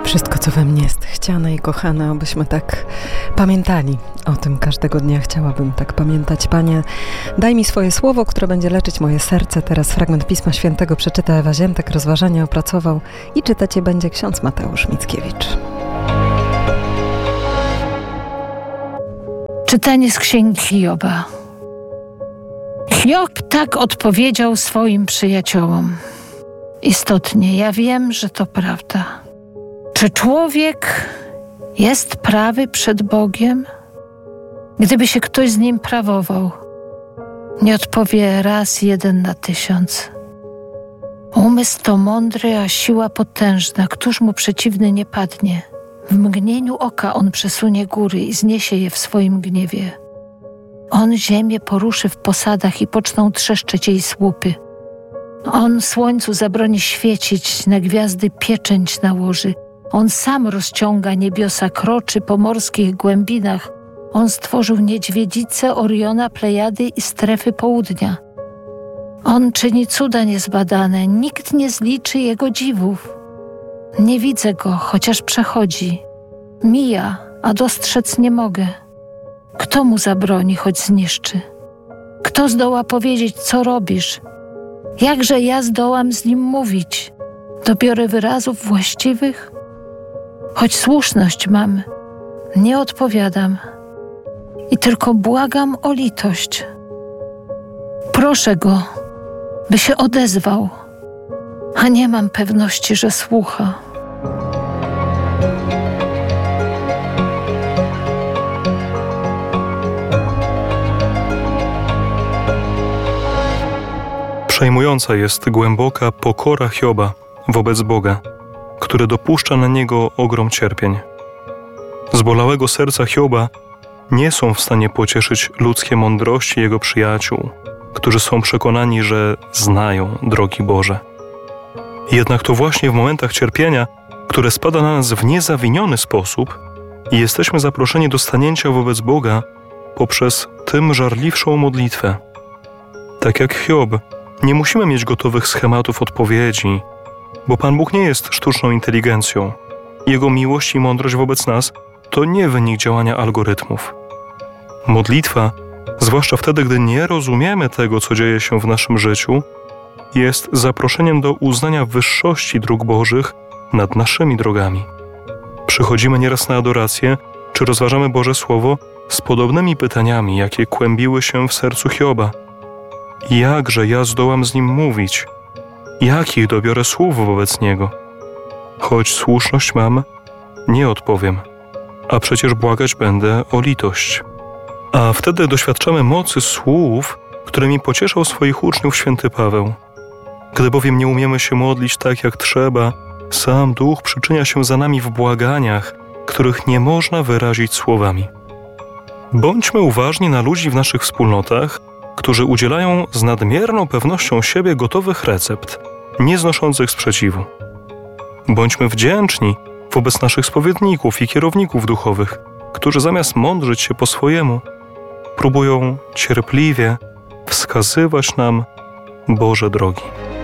Wszystko, co we mnie jest chciane i kochane, abyśmy tak pamiętali o tym każdego dnia. Chciałabym tak pamiętać. Panie, daj mi swoje słowo, które będzie leczyć moje serce. Teraz fragment Pisma Świętego przeczyta Ewa Ziętek, rozważania opracował i czytać je będzie ksiądz Mateusz Mickiewicz. Czytanie z księgi Hioba. Hiob tak odpowiedział swoim przyjaciołom. Istotnie, ja wiem, że to prawda. Czy człowiek jest prawy przed Bogiem? Gdyby się ktoś z nim prawował, nie odpowie raz 1 na 1000. Umysł to mądry, a siła potężna. Któż mu przeciwny nie padnie? W mgnieniu oka on przesunie góry i zniesie je w swoim gniewie. On ziemię poruszy w posadach i poczną trzeszczeć jej słupy. On słońcu zabroni świecić, na gwiazdy pieczęć nałoży. On sam rozciąga niebiosa, kroczy po morskich głębinach. On stworzył niedźwiedzice, Oriona, Plejady i strefy południa. On czyni cuda niezbadane, nikt nie zliczy jego dziwów. Nie widzę go, chociaż przechodzi. Mija, a dostrzec nie mogę. Kto mu zabroni, choć zniszczy? Kto zdoła powiedzieć, co robisz? Jakże ja zdołam z nim mówić? Dobiorę wyrazów właściwych? Choć słuszność mam, nie odpowiadam i tylko błagam o litość. Proszę go, by się odezwał, a nie mam pewności, że słucha. Przejmująca jest głęboka pokora Hioba wobec Boga, który dopuszcza na niego ogrom cierpień. Zbolałego serca Hioba nie są w stanie pocieszyć ludzkie mądrości jego przyjaciół, którzy są przekonani, że znają drogi Boże. Jednak to właśnie w momentach cierpienia, które spada na nas w niezawiniony sposób, i jesteśmy zaproszeni do stanięcia wobec Boga poprzez tym żarliwszą modlitwę. Tak jak Hiob, nie musimy mieć gotowych schematów odpowiedzi, bo Pan Bóg nie jest sztuczną inteligencją. Jego miłość i mądrość wobec nas to nie wynik działania algorytmów. Modlitwa, zwłaszcza wtedy, gdy nie rozumiemy tego, co dzieje się w naszym życiu, jest zaproszeniem do uznania wyższości dróg Bożych nad naszymi drogami. Przychodzimy nieraz na adorację, czy rozważamy Boże Słowo z podobnymi pytaniami, jakie kłębiły się w sercu Hioba. Jakże ja zdołam z nim mówić? Jakich dobiorę słów wobec niego? Choć słuszność mam, nie odpowiem, a przecież błagać będę o litość. A wtedy doświadczamy mocy słów, którymi pocieszał swoich uczniów święty Paweł. Gdy bowiem nie umiemy się modlić tak jak trzeba, sam Duch przyczynia się za nami w błaganiach, których nie można wyrazić słowami. Bądźmy uważni na ludzi w naszych wspólnotach, którzy udzielają z nadmierną pewnością siebie gotowych recept, nie znoszących sprzeciwu. Bądźmy wdzięczni wobec naszych spowiedników i kierowników duchowych, którzy zamiast mądrzyć się po swojemu, próbują cierpliwie wskazywać nam Boże drogi.